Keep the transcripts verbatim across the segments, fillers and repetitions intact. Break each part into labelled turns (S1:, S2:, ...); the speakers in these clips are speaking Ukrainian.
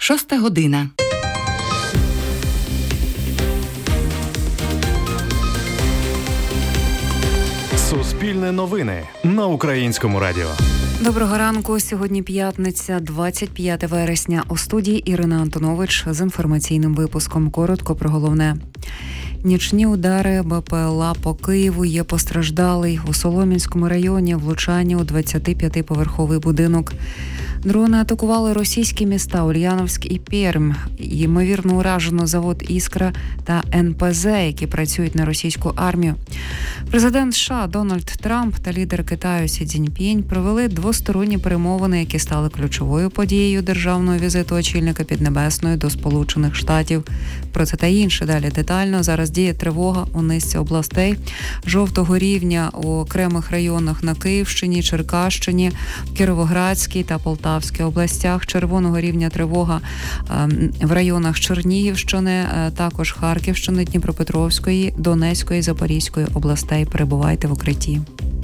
S1: Шоста година.
S2: Суспільне новини на Українському радіо.
S3: Доброго ранку. Сьогодні п'ятниця, двадцять п'яте вересня. У студії Ірина Антонович з інформаційним випуском. Коротко про головне. Нічні удари БПЛА по Києву, є постраждалий. У Солом'янському районі влучання у двадцятип'ятиповерховий будинок. Дрони атакували російські міста Ульяновськ і Пермь. Ймовірно, уражено завод «Іскра» та ен пе зе, які працюють на російську армію. Президент США Дональд Трамп та лідер Китаю Сі Цзіньпінь провели двосторонні перемовини, які стали ключовою подією державного візиту очільника Піднебесної до Сполучених Штатів. Про це та інше далі детально. Зараз діє тривога у низці областей. Жовтого рівня у окремих районах на Київщині, Черкащині, Кіровоградській та Полтавській областях. Червоного рівня тривога в районах Чернігівщини, також Харківщини, Дніпропетровської, Донецької, Запорізької областей. Перебувайте в укритті.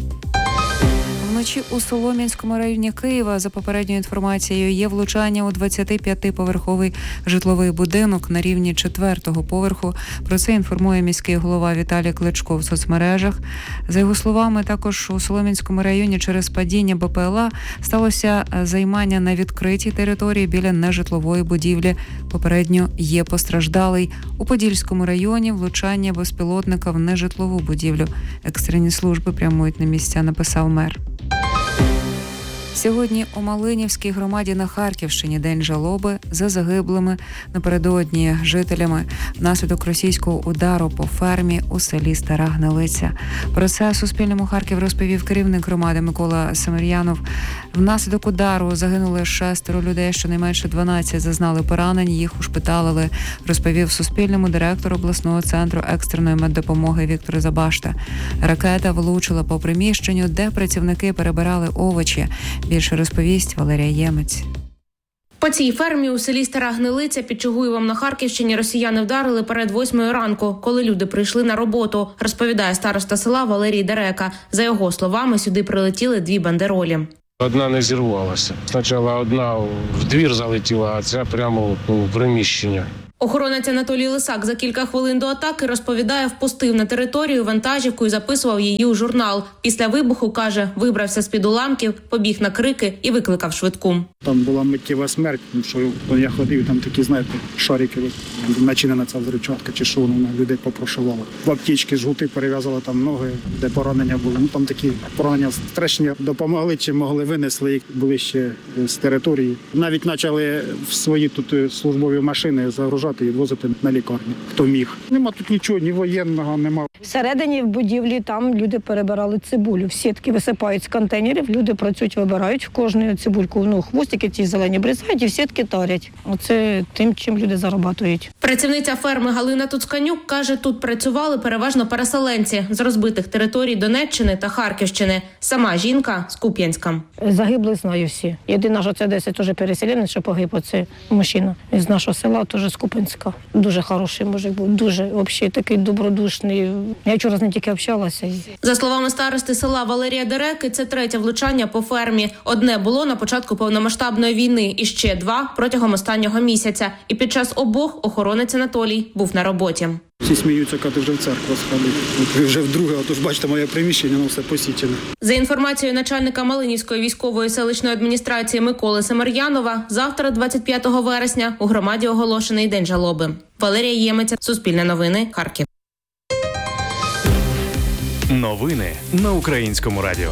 S3: Вночі у Солом'янському районі Києва, за попередньою інформацією, є влучання у двадцятип'ятиповерховий житловий будинок на рівні четвертого поверху. Про це інформує міський голова Віталій Кличко в соцмережах. За його словами, також у Солом'янському районі через падіння БПЛА сталося займання на відкритій території біля нежитлової будівлі. Попередньо є постраждалий. У Подільському районі влучання безпілотника в нежитлову будівлю. Екстрені служби прямують на місця, написав мер. Сьогодні у Малинівській громаді на Харківщині день жалоби за загиблими напередодні жителями внаслідок російського удару по фермі у селі Стара Гнилиця. Про це Суспільному Харків розповів керівник громади Микола Семер'янов. Внаслідок удару загинули шестеро людей, щонайменше дванадцять зазнали поранень, їх ушпиталили, розповів Суспільному директор обласного центру екстреної меддопомоги Віктор Забашта. Ракета влучила по приміщенню, де працівники перебирали овочі. Більше розповість Валерія Ємець.
S4: По цій фермі у селі Стара Гнилиця під Чугуєвом на Харківщині росіяни вдарили перед восьмою ранку, коли люди прийшли на роботу, розповідає староста села Валерій Дерека. За його словами, сюди прилетіли дві бандеролі.
S5: Одна не зірвалася. Спочатку одна в двір залетіла, а ця прямо в приміщення.
S4: Охоронець Анатолій Лисак за кілька хвилин до атаки, розповідає, впустив на територію вантажівку і записував її у журнал. Після вибуху, каже, вибрався з-під уламків, побіг на крики і викликав швидку.
S6: Там була миттєва смерть, тому що я ходив, там такі, знаєте, шарики, начинена ця взривчатка, чи що вона людей попрошувала. В аптечці жгути перев'язали там ноги, де поранення були. Ну там такі поранення страшні. Допомогли, чи могли, винесли їх ближче з території. Навіть почали в свої тут службові машини загружати і возити на лікарню, хто міг. Нема тут нічого, ні воєнного, нема.
S7: Всередині в будівлі там люди перебирали цибулю. В сітки висипають з контейнерів, люди працюють, вибирають в кожну цибульку. Ну, хвостики ті зелені бризають і в сітки тарять. Оце тим, чим люди заробляють.
S4: Працівниця ферми Галина Туцканюк каже, тут працювали переважно переселенці з розбитих територій Донеччини та Харківщини. Сама жінка з Куп'янська.
S7: Загиблих знаю всі. Єдина, що це десь теж переселенець, що погиб, оце мужчина. З нашого села, теж з Куп'янська. Дуже хороший мужик був, дуже взагалі такий добродушний. Я вчора з ним тільки общалася.
S4: За словами старости села Валерія Дереки, це третє влучання по фермі. Одне було на початку повномасштабної війни і ще два протягом останнього місяця. І під час обох охоронець Анатолій був на роботі.
S6: Всі сміються, коли ти вже в церкву сходив. Ви вже вдруге, отож бачите, моє приміщення, воно все посічене.
S4: За інформацією начальника Малинівської військової селищної адміністрації Миколи Семер'янова, завтра, двадцять п'ятого вересня, у громаді оголошений день жалоби. Валерія Ємець, Суспільне новини, Харків.
S2: Новини на Українському радіо.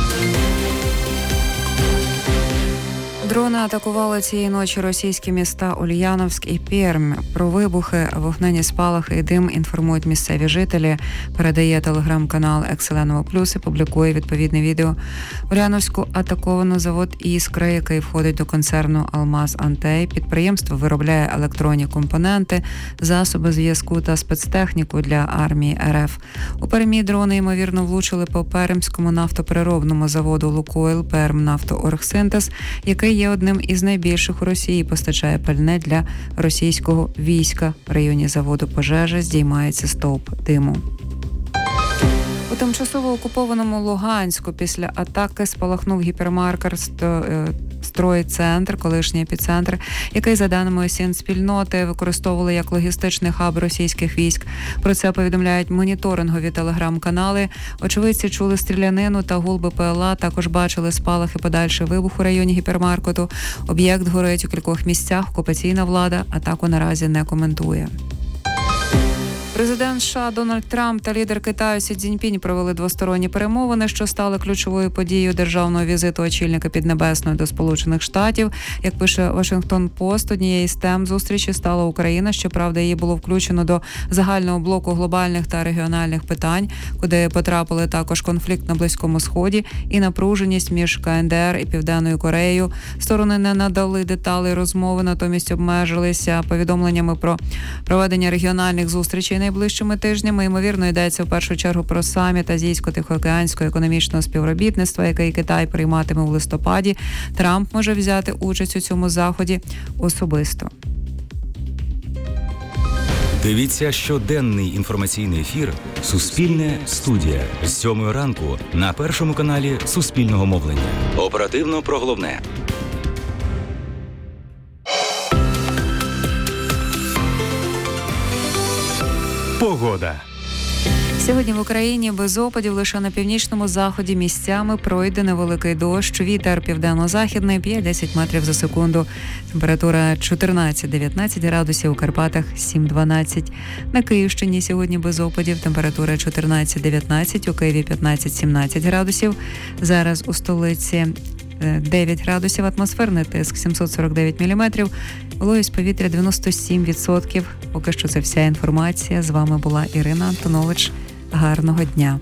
S3: Дрони атакували цієї ночі російські міста Ульяновськ і Пермь. Про вибухи, вогнені спалахи і дим інформують місцеві жителі. Передає телеграм-канал Екселенова Плюс і публікує відповідне відео. В Ульяновську атаковано завод «Іскра», який входить до концерну «Алмаз Антей». Підприємство виробляє електронні компоненти, засоби зв'язку та спецтехніку для армії ер еф. У Пермі дрони, ймовірно, влучили по пермському нафтопереробному заводу «Лукойл» «Пермнафтооргсинтез», який є одним із найбільших у Росії, постачає пальне для російського війська. В районі заводу пожежа, здіймається стовп диму. У тимчасово окупованому Луганську після атаки спалахнув гіпермаркет стройцентр, колишній епіцентр, який, за даними осін спільноти, використовували як логістичний хаб російських військ. Про це повідомляють моніторингові телеграм-канали. Очевидці чули стрілянину та гул БПЛА, також бачили спалахи, подальший вибух у районі гіпермаркету. Об'єкт горить у кількох місцях. Окупаційна влада атаку наразі не коментує. Президент США Дональд Трамп та лідер Китаю Сі Цзіньпінь провели двосторонні перемовини, що стали ключовою подією державного візиту очільника Піднебесної до Сполучених Штатів. Як пише Вашингтон Пост, однією з тем зустрічі стала Україна. Щоправда, її було включено до загального блоку глобальних та регіональних питань, куди потрапили також конфлікт на Близькому Сході і напруженість між Ка Ен Де Ер і Південною Кореєю. Сторони не надали деталей розмови, натомість обмежилися повідомленнями про проведення регіональних зустрічей найближчими тижнями. Ймовірно, йдеться в першу чергу про саміт Азійсько-Тихоокеанського економічного співробітництва, який Китай прийматиме у листопаді. Трамп може взяти участь у цьому заході особисто.
S1: Дивіться щоденний інформаційний ефір «Суспільне студія» з сьомої ранку на першому каналі Суспільного мовлення. Оперативно про головне.
S2: Погода.
S3: Сьогодні в Україні без опадів, лише на північному заході місцями пройде невеликий дощ. Вітер південно-західний п'ять-десять метрів за секунду. Температура чотирнадцять-дев'ятнадцять градусів, у Карпатах сім-дванадцять. На Київщині сьогодні без опадів. Температура чотирнадцять-дев'ятнадцять, у Києві п'ятнадцять-сімнадцять градусів. Зараз у столиці дев'ять градусів, атмосферний тиск сімсот сорок дев'ять міліметрів, вологість повітря дев'яносто сім відсотків. Поки що це вся інформація. З вами була Ірина Антонович. Гарного дня.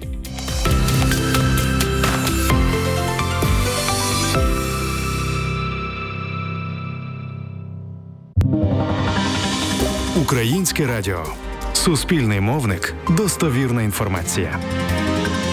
S2: Українське радіо. Суспільний мовник. Достовірна інформація.